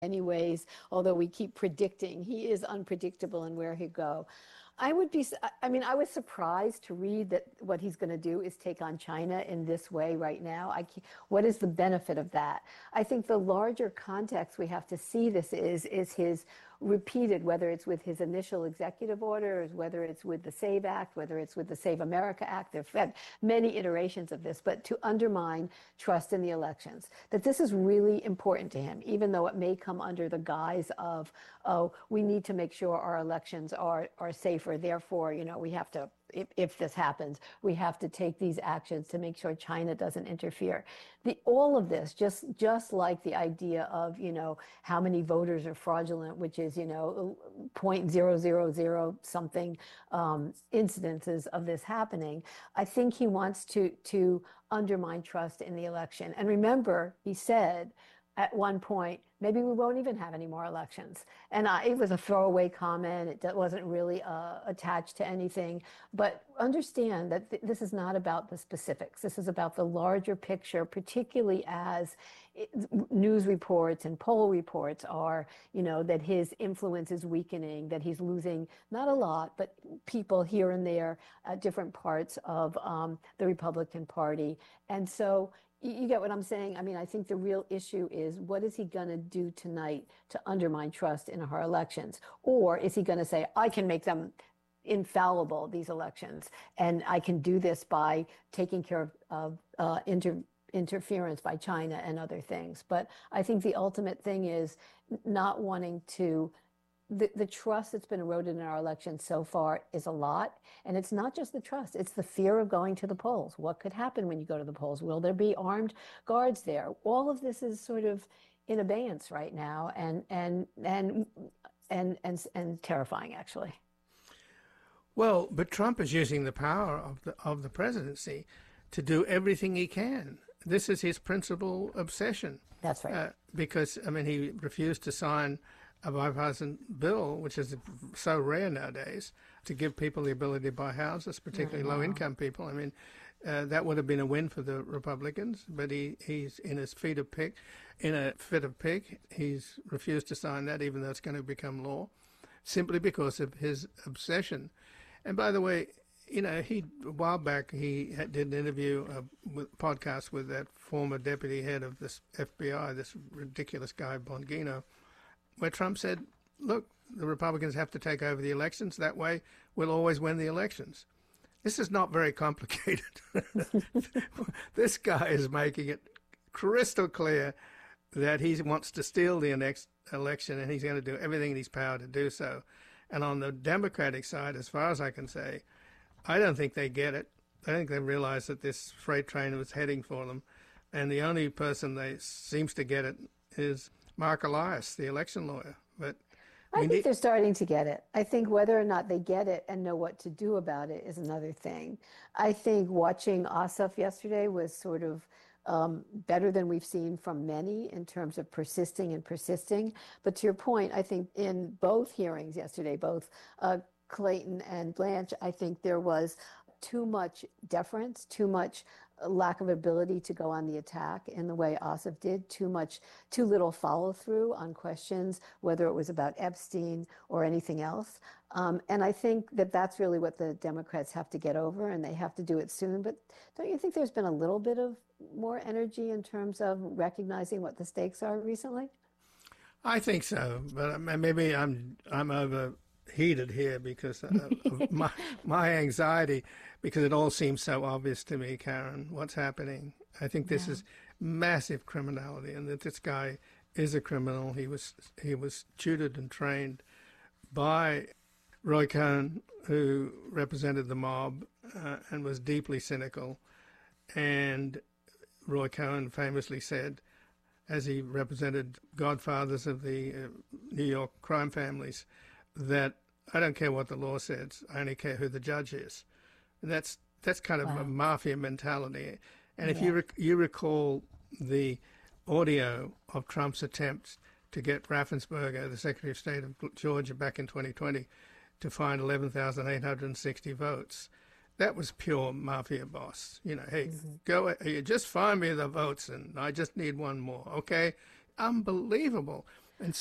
many ways, although we keep predicting, he is unpredictable in where he'd go. I mean, I was surprised to read that what he's going to do is take on China in this way right now. What is the benefit of that? I think the larger context we have to see this is his repeated, whether it's with his initial executive orders, whether it's with the SAVE Act, whether it's with the Save America Act. There've had many iterations of this, but to undermine trust in the elections, that this is really important to him, even though it may come under the guise of, oh, we need to make sure our elections are safer. Therefore, we have to, if this happens, we have to take these actions to make sure China doesn't interfere. All of this, just like the idea of, how many voters are fraudulent, which is, 0.000 something incidences of this happening. I think he wants to undermine trust in the election. And remember, he said at one point, maybe we won't even have any more elections. And it was a throwaway comment. It wasn't really attached to anything. But understand that this is not about the specifics. This is about the larger picture, particularly as news reports and poll reports are, that his influence is weakening, that he's losing not a lot, but people here and there at different parts of the Republican Party. And so you get what I'm saying? I mean, I think the real issue is, what is he going to do tonight to undermine trust in our elections? Or is he going to say, I can make them infallible, these elections, and I can do this by taking care of interference by China and other things? But I think the ultimate thing is not wanting to. The trust that's been eroded in our elections so far is a lot. And it's not just the trust, it's the fear of going to the polls. What could happen when you go to the polls? Will there be armed guards there? All of this is sort of in abeyance right now, and terrifying, actually. Well, but Trump is using the power of the presidency to do everything he can. This is his principal obsession. That's right. Because, I mean, he refused to sign a bipartisan bill, which is so rare nowadays, to give people the ability to buy houses, particularly low-income people. I mean, that would have been a win for the Republicans, but he's in a fit of pick. He's refused to sign that, even though it's going to become law, simply because of his obsession. And by the way, a while back, he did an interview, podcast with that former deputy head of this FBI, this ridiculous guy, Bongino, where Trump said, look, the Republicans have to take over the elections. That way, we'll always win the elections. This is not very complicated. This guy is making it crystal clear that he wants to steal the next election, and he's going to do everything in his power to do so. And on the Democratic side, as far as I can say, I don't think they get it. I think they realize that this freight train was heading for them. And the only person that seems to get it is Mark Elias, the election lawyer. But I think they're starting to get it. I think whether or not they get it and know what to do about it is another thing. I think watching Ossoff yesterday was sort of better than we've seen from many in terms of persisting. But to your point, I think in both hearings yesterday, both Clayton and Blanche, I think there was too much deference, too much lack of ability to go on the attack in the way Ossoff did, too little follow through on questions, whether it was about Epstein or anything else. And I think that that's really what the Democrats have to get over, and they have to do it soon. But don't you think there's been a little bit of more energy in terms of recognizing what the stakes are recently? I think so, but maybe I'm overheated here because of my anxiety, because it all seems so obvious to me, Karen, what's happening. I think this is massive criminality, and that this guy is a criminal. He was tutored and trained by Roy Cohn, who represented the mob and was deeply cynical. And Roy Cohn famously said, as he represented godfathers of the New York crime families, that I don't care what the law says, I only care who the judge is. And that's kind of a mafia mentality. And if you recall the audio of Trump's attempts to get Raffensperger, the Secretary of State of Georgia, back in 2020, to find 11,860 votes, that was pure mafia boss. Hey, go, just find me the votes, and I just need one more, okay? Unbelievable.